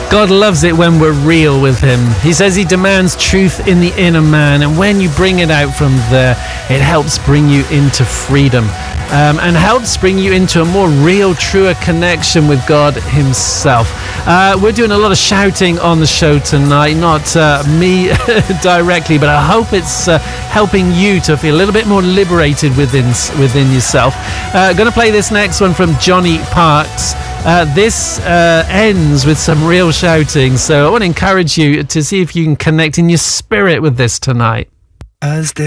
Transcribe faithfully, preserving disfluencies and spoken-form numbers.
God loves it when we're real with him. He says he demands truth in the inner man, and when you bring it out from there, it helps bring you into freedom um, and helps bring you into a more real, truer connection with God himself. Uh, we're doing a lot of shouting on the show tonight, not uh, me directly, but I hope it's uh, helping you to feel a little bit more liberated within within yourself. Uh, going to play this next one from Johnny Parks. Uh, this uh, ends with some real shouting, so I want to encourage you to see if you can connect in your spirit with this tonight. As